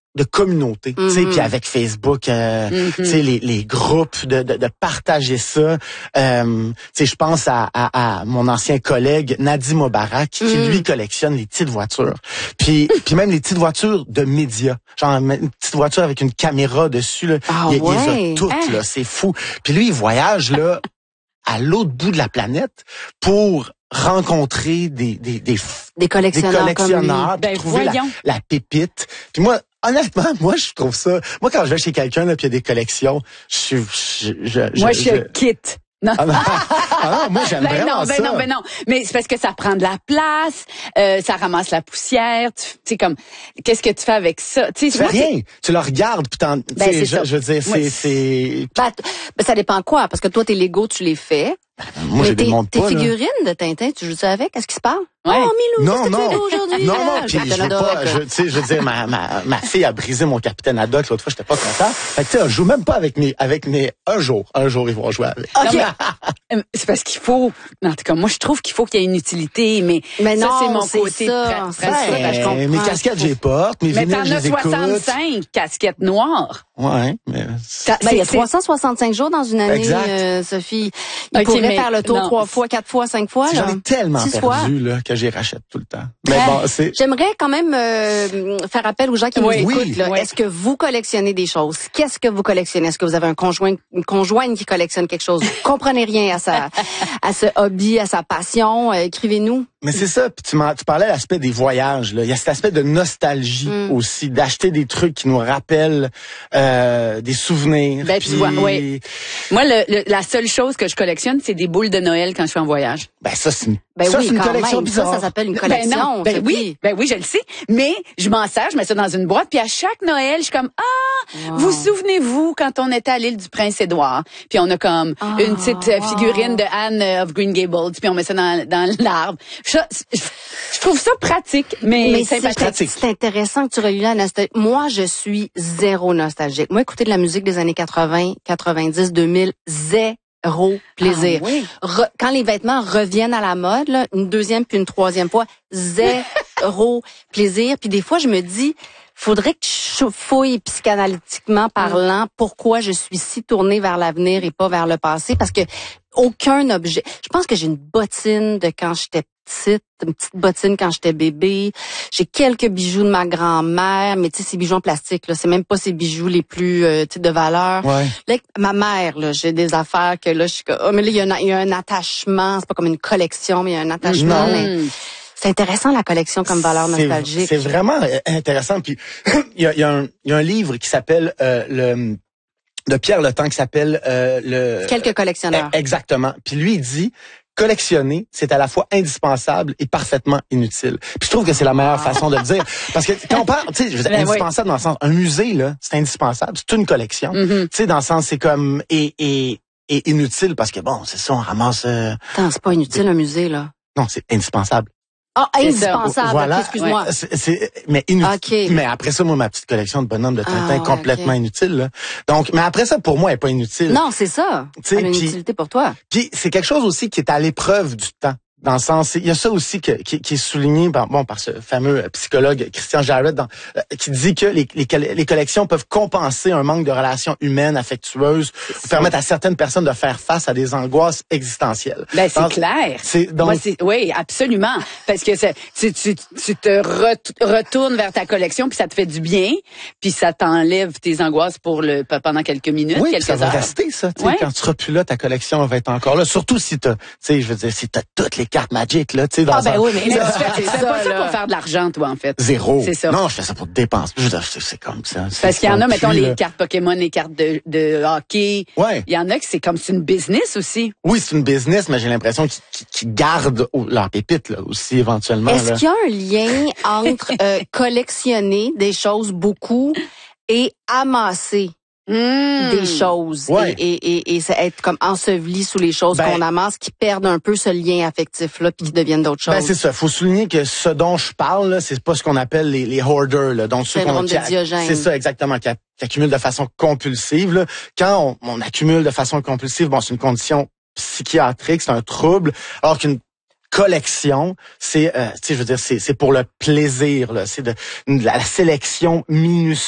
de communauté, tu sais, puis avec Facebook, tu sais, les groupes de partager ça. Tu sais, je pense à mon ancien collègue Nadim Mobarak qui lui collectionne les petites voitures. Puis même les petites voitures de médias, genre une petite voiture avec une caméra dessus là, il les a toutes là, c'est fou. Puis lui il voyage là à l'autre bout de la planète pour rencontrer des collectionneurs comme lui. Trouver la pépite. Puis moi, honnêtement, moi je trouve ça. Moi quand je vais chez quelqu'un là puis il y a des collections, je quitte. Non. Moi j'aime vraiment ça. Non. Mais c'est parce que ça prend de la place, ça ramasse la poussière. Tu sais comme, qu'est-ce que tu fais avec ça? Tu fais rien. Tu le regardes puis je veux dire, c'est. Ça dépend quoi, parce que toi tes Legos tu les fais. Moi, je les montre pas. Tes figurines de Tintin, tu joues ça avec? Est-ce qu'il se parle? Ouais. Oh, Milou, qu'est-ce que tu fais aujourd'hui? Non, puis je veux pas, tu sais, je veux dire, ma fille a brisé mon Capitaine Haddock, l'autre fois, j'étais pas content. Fait que, tu sais, je joue même pas avec mes, un jour, ils vont jouer avec. OK. C'est parce qu'il faut, en tout cas, moi, je trouve qu'il faut qu'il y ait une utilité, mais non, ça, c'est mon côté je comprends. Mes casquettes, je les porte, mes vinyles, je les écoute. Mais t'en as 65 casquettes noires. Ouais, mais... il y a 365 jours dans une année, Sophie. Il pourrait faire le tour 3 fois, 4 fois, 5 fois. J'en ai tellement perdu, là, que j'y rachète tout le temps. Mais bon, j'aimerais quand même faire appel aux gens qui nous écoutent. Là. Est-ce que vous collectionnez des choses? Qu'est-ce que vous collectionnez? Est-ce que vous avez une conjointe qui collectionne quelque chose? Vous comprenez rien à ce hobby, à sa passion? Écrivez-nous. Mais c'est ça. Puis tu parlais de l'aspect des voyages. Là. Il y a cet aspect de nostalgie aussi, d'acheter des trucs qui nous rappellent des souvenirs. Moi, la seule chose que je collectionne, c'est des boules de Noël quand je suis en voyage. Ben ça, c'est une une collection bizarre. Ça s'appelle une collection. Oui, je le sais. Mais je m'en sers, je mets ça dans une boîte, puis à chaque Noël, je suis comme vous souvenez-vous quand on était à l'île du Prince-Édouard, puis on a comme une petite figurine de Anne of Green Gables, puis on met ça dans l'arbre. Je trouve ça pratique, mais c'est pratique. C'est intéressant que tu relis la nostalgie. Moi, je suis zéro nostalgique. Moi, écouter de la musique des années 80, 90, 2000, zéro plaisir. Quand les vêtements reviennent à la mode, là, une deuxième puis une troisième fois, zéro plaisir. Puis des fois, je me dis, faudrait que je fouille psychanalytiquement parlant pourquoi je suis si tournée vers l'avenir et pas vers le passé, parce que aucun objet. Je pense que j'ai une bottine de quand j'étais petite, une petite bottine quand j'étais bébé. J'ai quelques bijoux de ma grand-mère, mais tu sais, ces bijoux en plastique, là, c'est même pas ces bijoux les plus de valeur. Ouais. Là, ma mère, là, j'ai des affaires que là, je suis comme, mais là, il y a un attachement. C'est pas comme une collection, mais il y a un attachement. Mais c'est intéressant la collection comme valeur nostalgique. C'est vraiment intéressant. Puis il y a un livre qui s'appelle de Pierre Le Temps qui s'appelle Quelques collectionneurs. Exactement. Puis lui il dit collectionner, c'est à la fois indispensable et parfaitement inutile. Puis je trouve que c'est la meilleure façon de le dire. Parce que quand on parle, tu sais, je veux dire, indispensable dans le sens, un musée, là, c'est indispensable. C'est une collection. Tu sais, dans le sens, c'est comme, et inutile parce que bon, c'est ça, on ramasse... Attends, c'est pas inutile un musée, là. Non, c'est indispensable. Indispensable, voilà. okay, excuse-moi. Mais inutile. Okay. Mais après ça, moi, ma petite collection de bonhommes de Tintin est complètement inutile. Là. Donc, mais après ça, pour moi, elle est pas inutile. Non, c'est ça. C'est une utilité pour toi. Puis c'est quelque chose aussi qui est à l'épreuve du temps. Dans le sens, il y a ça aussi qui est souligné par ce fameux psychologue Christian Jarrett qui dit que les collections peuvent compenser un manque de relations humaines, affectueuses, ou permettre à certaines personnes de faire face à des angoisses existentielles. Ben c'est clair. Oui, absolument, parce que tu te retournes vers ta collection puis ça te fait du bien, puis ça t'enlève tes angoisses pendant quelques minutes, quelques heures. Ça va rester ça, tu sais, quand tu seras plus là, ta collection va être encore là, surtout si tu sais, je veux dire, si t'as toutes les cartes Magic, là, tu sais, dans oui, mais tu fais pas ça pour faire de l'argent, toi, en fait. Zéro. C'est ça. Non, je fais ça pour dépenser. C'est comme ça. Parce qu'il y en a, mettons, les cartes Pokémon, les cartes de hockey. Ouais. Il y en a que c'est comme c'est une business aussi. Oui, c'est une business, mais j'ai l'impression qu'ils gardent leur pépite, là, aussi, éventuellement. Est-ce qu'il y a un lien entre collectionner des choses beaucoup et amasser des choses et être comme enseveli sous les choses qu'on amasse, qui perdent un peu ce lien affectif là puis qui deviennent d'autres choses. C'est ça, faut souligner que ce dont je parle là, c'est pas ce qu'on appelle les hoarders là, donc ceux c'est ça exactement, qui accumulent de façon compulsive là. Quand on accumule de façon compulsive, c'est une condition psychiatrique, c'est un trouble, alors qu'une collection, c'est je veux dire c'est pour le plaisir là, c'est de la sélection minutieuse